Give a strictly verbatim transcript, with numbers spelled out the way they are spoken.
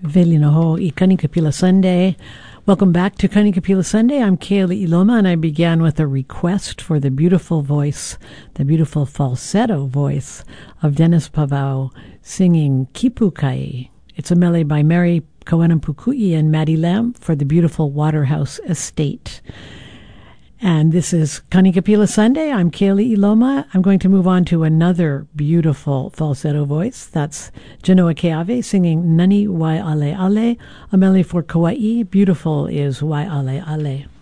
Velinoho i Kanikapila Sunday. Welcome back to Kanikapila Sunday. I'm Kaylee Iloma, and I began with a request for the beautiful voice, the beautiful falsetto voice of Dennis Pavao singing Kipukai. It's a melody by Mary Kawanapukui and Maddie Lamb for the beautiful Waterhouse Estate. And this is Kanikapila Sunday. I'm Kaylee Iloma. I'm going to move on to another beautiful falsetto voice. That's Genoa Keave singing Nani Wai Ale Ale, a melody for Kauai. Beautiful is Wai Ale Ale.